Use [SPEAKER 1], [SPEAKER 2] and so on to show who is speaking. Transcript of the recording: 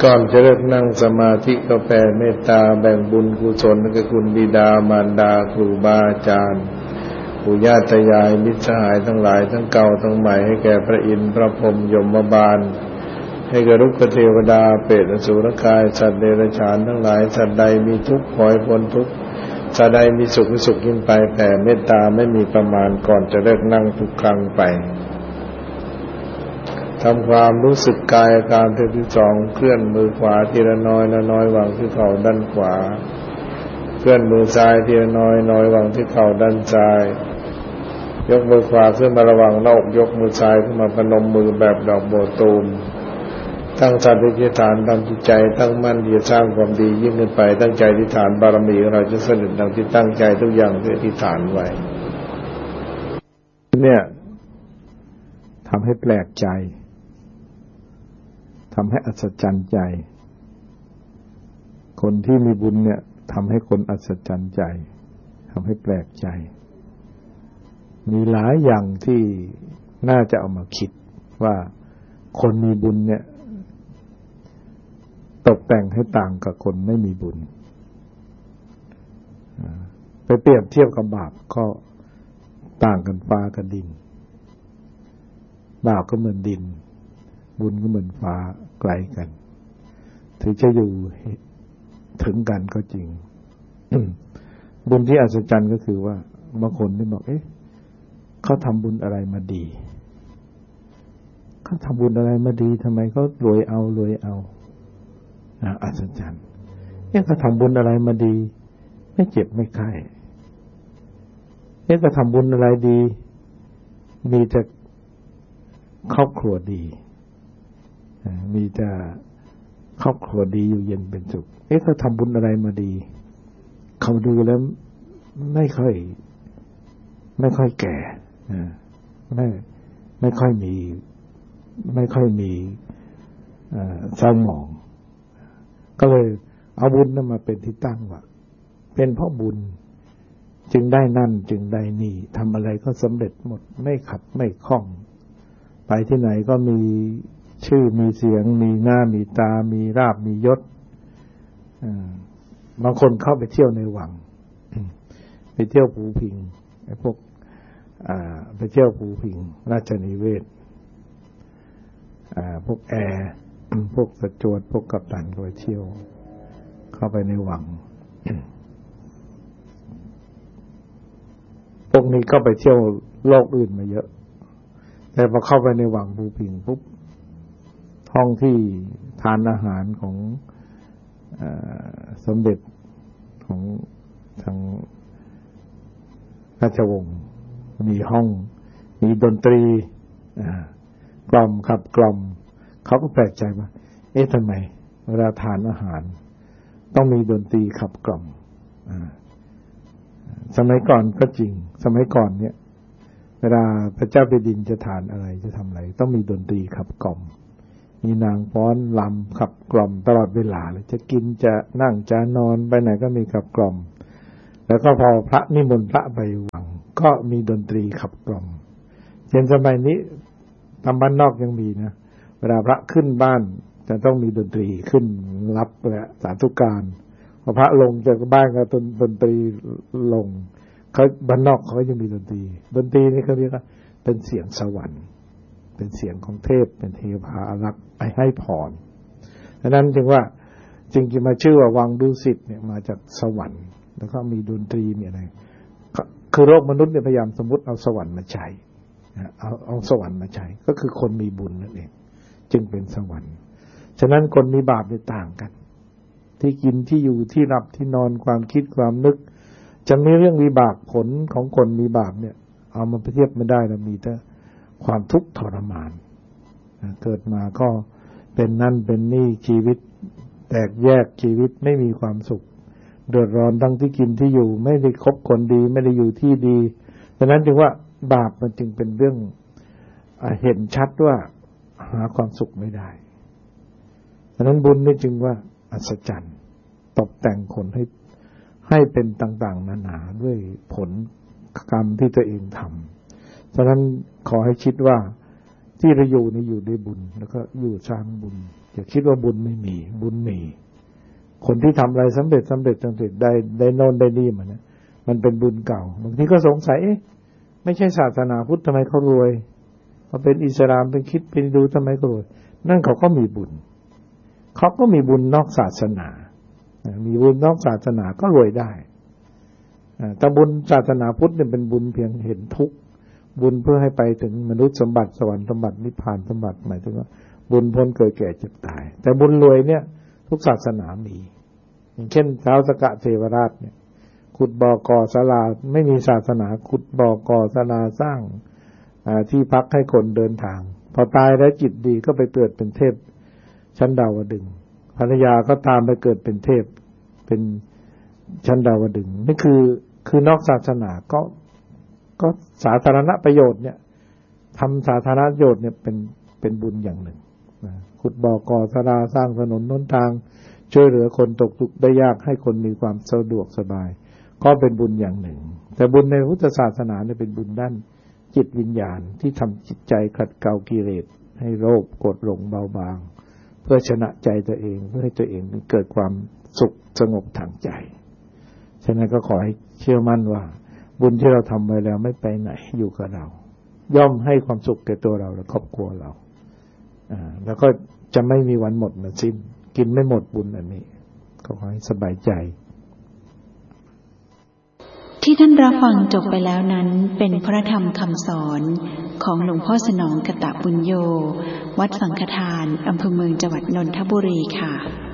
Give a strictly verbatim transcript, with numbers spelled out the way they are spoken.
[SPEAKER 1] ก่อนจะเลิกนั่งสมาธิก็แผ่เมตตาแบ่งบุญกุศลให้คุณบิดามารดาครูบาอาจารย์ปู่ย่าตายายมิตรสหายทั้งหลายทั้งเก่าทั้งใหม่ให้แก่พระอินทร์พระพรหมยมบาลให้แก่รุกขเทวดาเปรตอสุรกายสัตว์เดรัจฉานทั้งหลายสัตว์ใดมีทุกข์ขอให้พ้นทุกข์สัตว์ใดมีสุขให้สุขยิ่งไปแผ่เมตตาไม่มีประมาณก่อนจะเลิกนั่งทุกครั้งไปทำความรู้สึกกายอาการที่สองเคลื่อนมือขวาทีละน้อยละน้อยวางที่เข่าด้านขวาเคลื่อนมือซ้ายทีละน้อยน้อยวางที่เข่าด้านซ้ายยกมือขวาขึ้นมาระวังหน้าอกยกมือซ้ายขึ้นมาพนมมือแบบดอกโบตูมตั้งสัตย์อธิษฐานทำจิตใจตั้งมั่นที่จะสร้างความดียิ่งขึ้นไปตั้งใจอธิษฐานบารมีของเราจะสำเร็จดังที่ตั้งใจทุกอย่างที่อธิษฐานไว้เนี่ยทำให้แปลกใจทำให้อัศจรรย์ใจคนที่มีบุญเนี่ยทำให้คนอัศจรรย์ใจทำให้แปลกใจมีหลายอย่างที่น่าจะเอามาคิดว่าคนมีบุญเนี่ยตกแต่งให้ต่างกับคนไม่มีบุญไปเปรียบเทียบกับบาปก็ต่างกันฟ้ากับดินบาปก็เหมือนดินบุญก็เหมือนฟ้าไกลกันถึงจะอยู่ถึงกันก็จริง บุญที่อัศจรรย์ก็คือว่าบางคนที่บอกเอ๊ะเขาทำบุญอะไรมาดีเขาทำบุญอะไรมาดีทำไมเขารวยเอารวยเอาอัศจรรย์เนี่ยเขาทำบุญอะไรมาดีไม่เจ็บไม่ไข้เนี่ยเขาทำบุญอะไรดีมีแต่ครอบครัวดีมีแต่ครอบครัวดีอยู่เย็นเป็นสุขเอ๊ะเขาทำบุญอะไรมาดีเขาดูแล้วไม่ค่อยไม่ค่อยแก่ไม่ไม่ค่อยมีไม่ค่อยมีเศร้าหมองก็เลยเอาบุญนั้นมาเป็นที่ตั้งว่าเป็นเพราะบุญจึงได้นั่นจึงได้นี่ทำอะไรก็สำเร็จหมดไม่ขัดไม่ข้องไปที่ไหนก็มีชื่อมีเสียงมีหน้ามีตามีราบมียศบางคนเข้าไปเที่ยวในวังไปเที่ยวภูพิงไอ้พวกไปเที่ยวภูพิงราชนิเวศพวกแอร์พวกสจวดพวกกัปตันก็ไปเที่ยวเข้าไปในวังพวกนี้ก็ไปเที่ยวโลกอื่นมาเยอะแต่พอเข้าไปในวังภูพิงปุ๊บห้องที่ทานอาหารของสมเด็จของทางราชวงศ์มีห้องมีดนตรีกล่อมขับกล่อมเขาก็แปลกใจว่าเอ๊ะทำไมเวลาทานอาหารต้องมีดนตรีขับกล่อมสมัยก่อนก็จริงสมัยก่อนเนี่ยเวลาพระเจ้าแผ่นดินจะทานอะไรจะทำอะไรต้องมีดนตรีขับกล่อมมีนางฟ้อนรำขับกล่อมตลอดเวลาเลยจะกินจะนั่งจะนอนไปไหนก็มีขับกล่อมแล้วก็พอพระนิมนต์พระไปวังก็มีดนตรีขับกล่อมเช่นสมัยนี้ตามบ้านนอกยังมีนะเวลาพระขึ้นบ้านจะต้องมีดนตรีขึ้นรับและสาธุการพอพระลงจากบ้านก็ดนดนตรีลงเขาบ้านนอกเขายังมีดนตรีดนตรีนี่เขาเรียกว่าเป็นเสียงสวรรค์เป็นเสียงของเทพเป็นเทพาอารักษ์ไปให้พรดังนั้นจึงว่าจึงจะมาชื่อว่าวังดุสิตเนี่ยมาจากสวรรค์แล้วก็มีดนตรีมีอะไรคือโลกมนุษย์เนี่ยพยายามสมมติเอาสวรรค์มาใช้เอาเอาสวรรค์มาใช้ก็คือคนมีบุญนั่นเองจึงเป็นสวรรค์ฉะนั้นคนมีบาปเนี่ยต่างกันที่กินที่อยู่ที่หลับที่นอนความคิดความนึกจะมีเรื่องวิบากผลของคนมีบาปเนี่ยเอามาเทียบไม่ได้แล้วมีแต่ความทุกข์ทรมานเกิดมาก็เป็นนั่นเป็นนี่ชีวิตแตกแยกชีวิตไม่มีความสุขเดือดร้อนทั้งที่กินที่อยู่ไม่ได้คบคนดีไม่ได้อยู่ที่ดีฉะนั้นจึงว่าบาปมันจึงเป็นเรื่องเห็นชัดว่าหาความสุขไม่ได้ฉะนั้นบุญนี่จึงว่าอัศจรรย์ตกแต่งคนให้ให้เป็นต่างๆนานาด้วยผลกรรมที่ตัวเองทำฉะนั้นขอให้คิดว่าที่เราอยู่นี่อยู่ด้วยบุญแล้วก็อยู่สร้างบุญอย่าคิดว่าบุญไม่มีบุญมีคนที่ทำอะไรสำเร็จสำเร็จสำเร็จได้ได้โน่นได้นี่มันนะมันเป็นบุญเก่าบางทีก็สงสัยเอ๊ะไม่ใช่ศาสนาพุทธทำไมเขารวยพอเป็นอิสลามเป็นคริสต์เป็นฮินดูทำไมเขารวยนั่นเขาก็มีบุญเขาก็มีบุญนอกศาสนามีบุญนอกศาสนาก็รวยได้แต่บุญศาสนาพุทธเนี่ยเป็นบุญเพียงเห็นทุกข์บุญเพื่อให้ไปถึงมนุษย์สมบัติสวรรค์สมบัตินิพพานสมบัติหมายถึงว่าบุญพ้นเกิดแก่เจ็บตายแต่บุญรวยเนี่ยทุกศาสนามีอย่างเช่นท้าวสกเทวราชเนี่ยขุดบ่อก่อศาลาไม่มีศาสนาขุดบ่อก่อศาลาสร้างที่พักให้คนเดินทางพอตายแล้วจิตดีก็ไปเกิดเป็นเทพชั้นดาวดึงส์ภรรยาก็ตามไปเกิดเป็นเทพเป็นชั้นดาวดึงส์นี่คือคือนอกศาสนาก็ก็สาธารณประโยชน์เนี่ยทำสาธารณประโยชน์เนี่ยเป็นเป็นบุญอย่างหนึ่งนะขุดบ่อก่อศาลาสร้างถนนหนทางช่วยเหลือคนตกทุกข์ได้ยากให้คนมีความสะดวกสบายก็เป็นบุญอย่างหนึ่งแต่บุญในพุทธศาสนาเนี่ยเป็นบุญด้านจิตวิญญาณที่ทำจิตใจขัดเกลากิเลสให้โลภโกรธหลงเบาบางเพื่อชนะใจตัวเองเพื่อให้ตัวเองเกิดความสุขสงบทางใจฉะนั้นก็ขอให้เชื่อมั่นว่าบุญที่เราทำไว้แล้วไม่ไปไหนอยู่กับเราย่อมให้ความสุขแก่ตัวเราและครอบครัวเราอ่าแล้วก็จะไม่มีวันหมดนะสิ้นกินไม่หมดบุญอันนี้ก็ขอให้สบายใจ
[SPEAKER 2] ที่ท่านรับฟังจบไปแล้วนั้นเป็นพระธรรมคำสอนของหลวงพ่อสนองกตบุญโยวัดสังฆทานอำเภอเมืองจังหวัดนนทบุรีค่ะ